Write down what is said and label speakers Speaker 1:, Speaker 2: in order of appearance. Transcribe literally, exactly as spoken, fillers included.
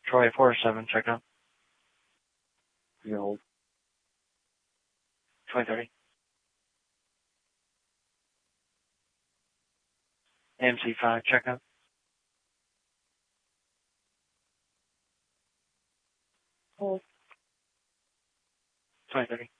Speaker 1: Troy four seven, check out.
Speaker 2: You hold.
Speaker 1: Troy thirty. M C five, check out.
Speaker 2: Hold.
Speaker 1: Troy thirty.